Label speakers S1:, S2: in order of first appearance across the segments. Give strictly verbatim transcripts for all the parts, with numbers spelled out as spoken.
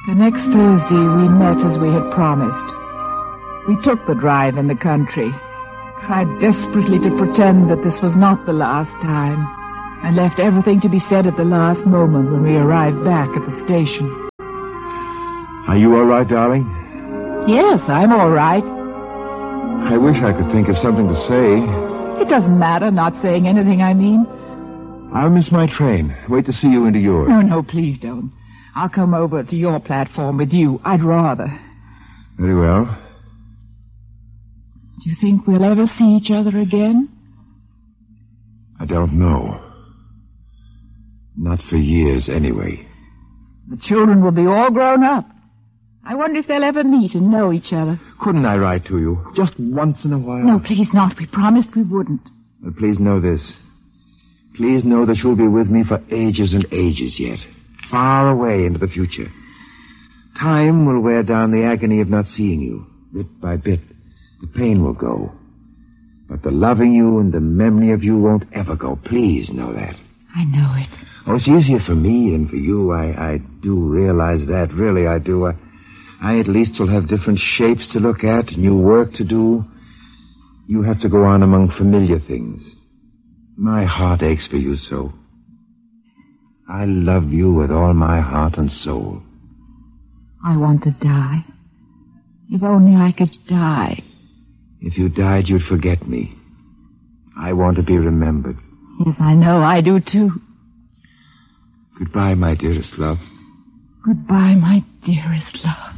S1: The next Thursday we met as we had promised. We took the drive in the country, tried desperately to pretend that this was not the last time, and left everything to be said at the last moment when we arrived back at the station.
S2: Are you all right, darling?
S1: Yes, I'm all right.
S2: I wish I could think of something to say.
S1: It doesn't matter, not saying anything, I mean.
S2: I'll miss my train. Wait to see you into yours.
S1: No, no, please don't. I'll come over to your platform with you. I'd rather.
S2: Very well.
S1: Do you think we'll ever see each other again?
S2: I don't know. Not for years, anyway.
S1: The children will be all grown up. I wonder if they'll ever meet and know each other.
S2: Couldn't I write to you? Just once in a while?
S1: No, please not. We promised we wouldn't.
S2: But please know this. Please know that you'll be with me for ages and ages yet. Far away into the future. Time will wear down the agony of not seeing you. Bit by bit, the pain will go. But the loving you and the memory of you won't ever go. Please know that.
S1: I know it.
S2: Oh, it's easier for me than for you. I, I do realize that. Really, I do. I, I at least will have different shapes to look at, new work to do. You have to go on among familiar things. My heart aches for you so. I love you with all my heart and soul.
S1: I want to die. If only I could die.
S2: If you died, you'd forget me. I want to be remembered.
S1: Yes, I know. I do, too.
S2: Goodbye, my dearest love.
S1: Goodbye, my dearest love.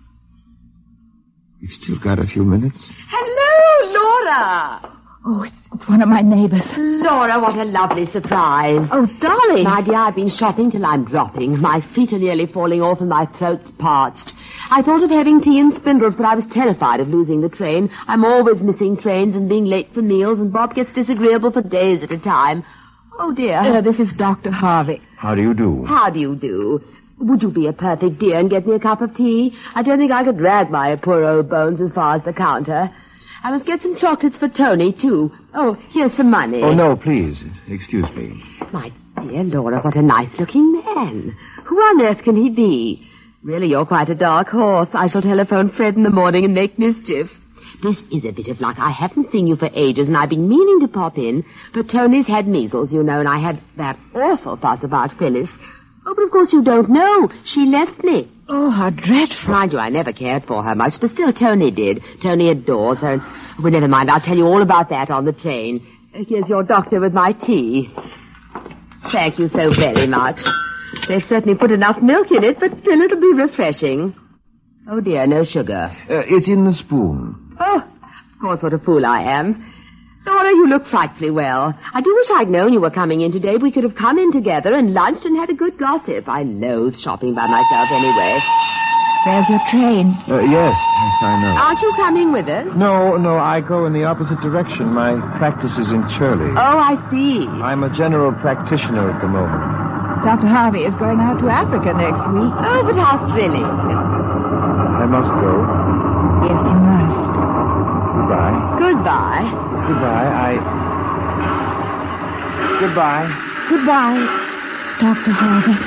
S2: We've still got a few minutes.
S3: Hello, Laura.
S1: Oh, it's, it's one of my neighbors.
S3: Laura, what a lovely surprise.
S1: Oh, Dolly.
S3: My dear, I've been shopping till I'm dropping. My feet are nearly falling off and my throat's parched. I thought of having tea and spindles, but I was terrified of losing the train. I'm always missing trains and being late for meals, and Bob gets disagreeable for days at a time. Oh, dear.
S1: Uh, this is Doctor Harvey.
S2: How do you do?
S3: How do you do? Would you be a perfect dear and get me a cup of tea? I don't think I could drag my poor old bones as far as the counter. I must get some chocolates for Tony, too. Oh, here's some money.
S2: Oh, no, please. Excuse me.
S3: My dear Laura, what a nice-looking man. Who on earth can he be? Really, you're quite a dark horse. I shall telephone Fred in the morning and make mischief. This is a bit of luck. I haven't seen you for ages, and I've been meaning to pop in. But Tony's had measles, you know, and I had that awful fuss about Phyllis. Oh, but of course you don't know. She left me.
S1: Oh, how dreadful.
S3: Mind you, I never cared for her much, but still Tony did. Tony adores her. Well, never mind. I'll tell you all about that on the train. Here's your doctor with my tea. Thank you so very much. They've certainly put enough milk in it, but still it'll be refreshing. Oh, dear, no sugar.
S2: Uh, it's in the spoon.
S3: Oh, of course, what a fool I am. Laura, you look frightfully well. I do wish I'd known you were coming in today. We could have come in together and lunched and had a good gossip. I loathe shopping by myself anyway.
S1: There's your train.
S2: Uh, yes, yes, I know.
S3: Aren't you coming with us?
S2: No, no, I go in the opposite direction. My practice is in Shirley.
S3: Oh, I see.
S2: I'm a general practitioner at the moment.
S1: Doctor Harvey is going out to Africa next week.
S3: Oh, but how thrilling.
S2: I must go.
S1: Yes, you must.
S2: Goodbye.
S3: Goodbye.
S2: Goodbye. I... Goodbye.
S1: Goodbye, Doctor Harvey.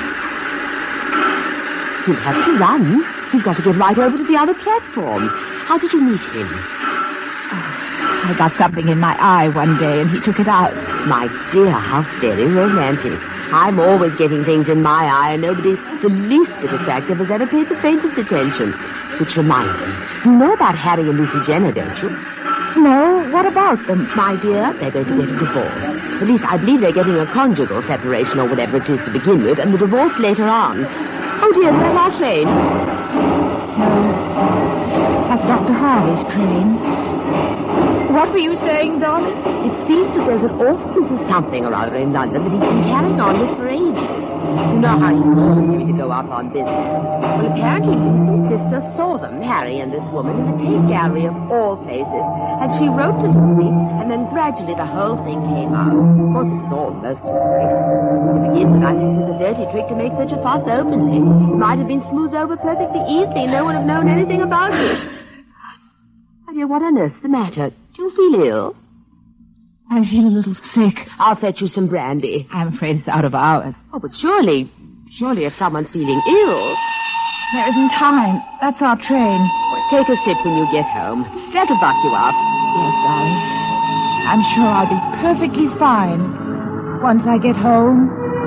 S3: He'll have to run. He's got to get right over to the other platform. How did you meet him?
S1: Oh, I got something in my eye one day, and he took it out.
S3: My dear, how very romantic. I'm always getting things in my eye, and nobody the least bit attractive has ever paid the faintest attention. Which reminds me, you know about Harry and Lucy Jenner, don't you?
S1: No, what about them?
S3: My dear, they're going to get a divorce. At least I believe they're getting a conjugal separation or whatever it is to begin with, and the divorce later on. Oh, dear, there's our train.
S1: No, that's Doctor Harvey's train. What were you saying, Dolly?
S3: It seems that there's an orphanage or something or other in London that he's been carrying on with for ages. You know how he wants me to go up on business. Well, apparently Lucy's sister saw them, Harry and this woman, in the Tate Gallery of all places. And she wrote to Lucy, and then gradually the whole thing came out. Of course, it was all most disgraceful. To begin with, I think it was a dirty trick to make such a fuss openly. It might have been smoothed over perfectly easily. No one would have known anything about it. My dear, what on earth's the matter? Do you feel ill?
S1: I feel a little sick.
S3: I'll fetch you some brandy.
S1: I'm afraid it's out of hours.
S3: Oh, but surely, surely if someone's feeling ill...
S1: There isn't time. That's our train.
S3: Well, take a sip when you get home. That'll buck you up.
S1: Yes, darling. I'm sure I'll be perfectly fine once I get home.